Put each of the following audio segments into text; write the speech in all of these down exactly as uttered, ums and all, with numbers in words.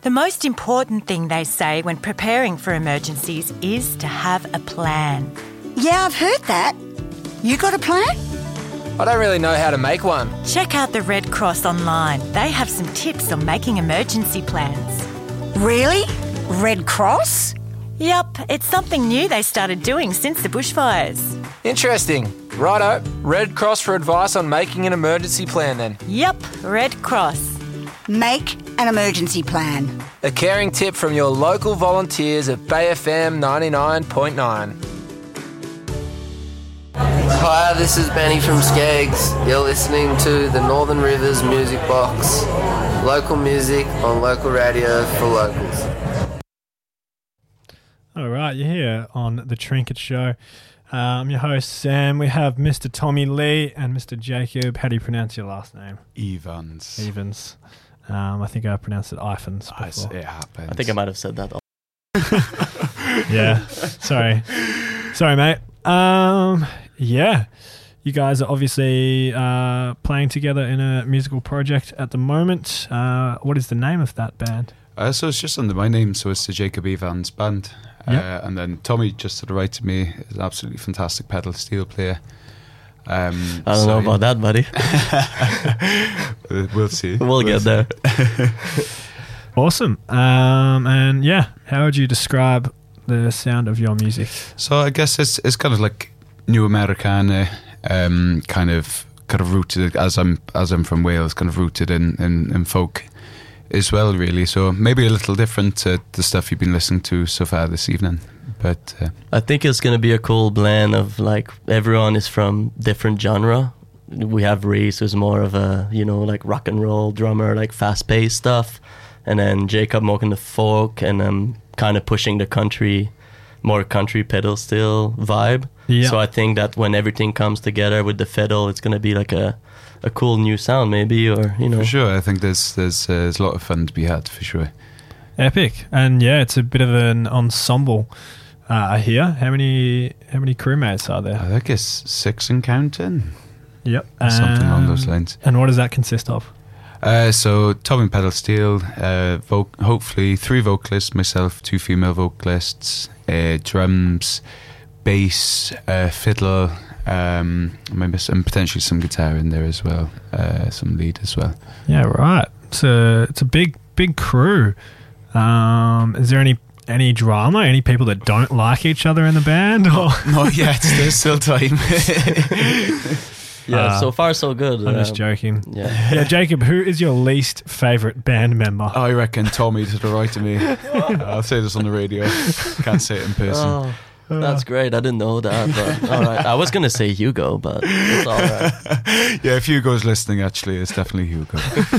The most important thing, they say, when preparing for emergencies is to have a plan. Yeah, I've heard that. You got a plan? I don't really know how to make one. Check out the Red Cross online. They have some tips on making emergency plans. Really? Red Cross? Yup, it's something new they started doing since the bushfires. Interesting. Righto. Red Cross for advice on making an emergency plan then. Yup, Red Cross. Make an emergency plan. A caring tip from your local volunteers at Bay F M ninety-nine point nine. Hi, this is Benny from Skeggs. You're listening to the Northern Rivers Music Box. Local music on local radio for locals. All right, you're here on The Trinket Show. Uh, I'm your host, Sam. We have Mister Tommy Lee and Mister Jacob. How do you pronounce your last name? Evans. Evans. Um, I think I pronounced it Ifans before. It happens. I think I might have said that. Yeah, sorry. Sorry, mate. Um, yeah, you guys are obviously uh, playing together in a musical project at the moment. Uh, what is the name of that band? Uh, so it's just under my name, so it's the Jacob Evans Band. Yep. Uh, and then Tommy, just to the right of me, is an absolutely fantastic pedal steel player. Um, I don't so, know about that, buddy. We'll see. We'll, we'll get see. there. Awesome. Um, and yeah, how would you describe the sound of your music? So I guess it's it's kind of like new Americana, um, kind of kind of rooted as I'm as I'm from Wales, kind of rooted in, in, in folk as well, really. So maybe a little different to the stuff you've been listening to so far this evening. But uh, I think it's going to be a cool blend of like everyone is from different genre. We have Reese, who's more of a, you know, like rock and roll drummer, like fast paced stuff. And then Jacob more in the folk, and um, kind of pushing the country, more country pedal steel vibe. Yeah. So I think that when everything comes together with the fiddle, it's going to be like a, a cool new sound maybe, or, you know. For sure, I think there's, there's, uh, there's a lot of fun to be had, for sure. Epic. And yeah, it's a bit of an ensemble. Uh, here, how many how many crewmates are there? I think it's six and counting. Yep, something along um, those lines. And what does that consist of? Uh, so Tommy pedal steel, uh, vo- hopefully three vocalists, myself, two female vocalists, uh, drums, bass, uh, fiddle, um, maybe some potentially some guitar in there as well, uh, some lead as well. Yeah, right. It's a it's a big big crew. Um, is there any any drama? Any people that don't like each other in the band? Or? Not yet. There's still time. Yeah, Uh, so far so good. I'm just Um, joking. Yeah. Yeah, Jacob, who is your least favourite band member? I reckon Tommy to the right of me. I'll say this on the radio. Can't say it in person. Oh, that's great. I didn't know that. But all right. I was going to say Hugo, but it's all right. Yeah, if Hugo's listening, actually, it's definitely Hugo.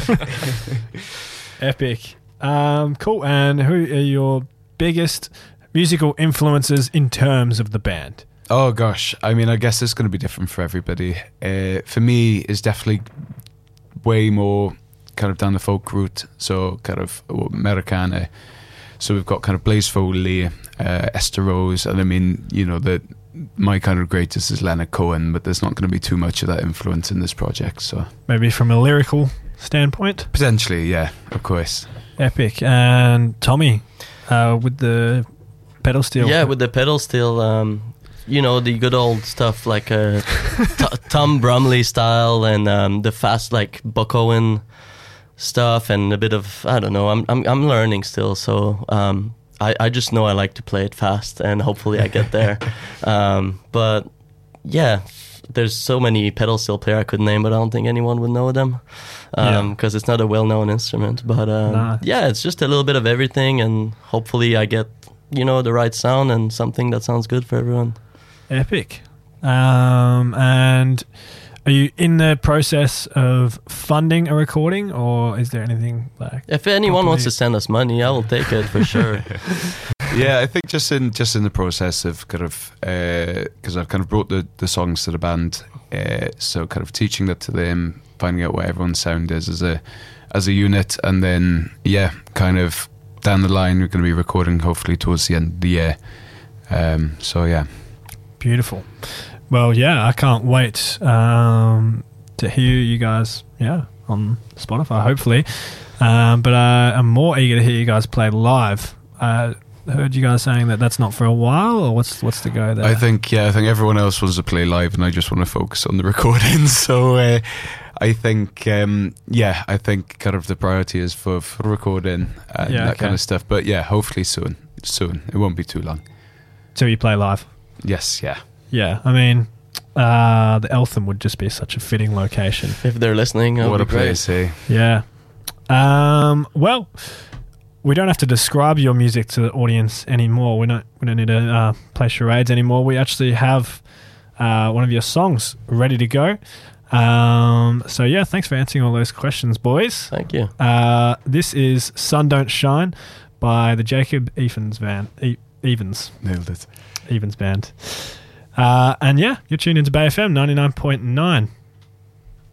Epic. Um, cool. And who are your biggest musical influences in terms of the band? Oh gosh, I mean, I guess it's going to be different for everybody. Uh, for me, it's definitely way more kind of down the folk route, so kind of Americana. So we've got kind of Blaze Foley, uh, Esther Rose, and I mean, you know, the my kind of greatest is Leonard Cohen, but there's not going to be too much of that influence in this project. So Maybe from a lyrical standpoint? Potentially, yeah, of course. Epic. And Tommy, uh, with the pedal steel. Yeah, with the pedal steel, um, you know, the good old stuff like uh, t- Tom Brumley style, and um, the fast like Buck Owen stuff, and a bit of, I don't know, I'm I'm I'm learning still, so um, I I just know I like to play it fast, and hopefully I get there. um, but yeah, there's so many pedal steel player I could name, but I don't think anyone would know them because um, Yeah. it's not a well-known instrument. But um, Nah. yeah, it's just a little bit of everything, and hopefully I get, you know, the right sound and something that sounds good for everyone. Epic. Um, and are you in the process of funding a recording, or is there anything like? If anyone wants to send us money, I will take it for sure. Yeah, I think just in just in the process of kind of because uh, I've kind of brought the, the songs to the band, uh, so kind of teaching that to them, finding out what everyone's sound is as a as a unit, and then yeah, kind of down the line we're going to be recording hopefully towards the end of the year. Um, so yeah, beautiful. Well, yeah, I can't wait um, to hear you guys. Yeah, on Spotify, hopefully. Um, but uh, I'm more eager to hear you guys play live. Uh, heard you guys saying that that's not for a while, or what's what's the go there? I think yeah, I think everyone else wants to play live, and I just want to focus on the recording. So uh, I think um, yeah, I think kind of the priority is for, for recording and Yeah, that okay. kind of stuff. But yeah, hopefully soon, soon. It won't be too long. Till you play live. Yes, yeah. Yeah, I mean, uh, the Eltham would just be such a fitting location. If they're listening, that What would a be great. place, eh? Yeah. Um, well, we don't have to describe your music to the audience anymore. We don't. We don't need to uh, play charades anymore. We actually have uh, one of your songs ready to go. Um, so yeah, thanks for answering all those questions, boys. Thank you. Uh, this is "Sun Don't Shine" by the Jacob Evans band. E- Evans. Nailed it. Evans band. Uh, and yeah, you're tuned into Bay F M ninety-nine point nine.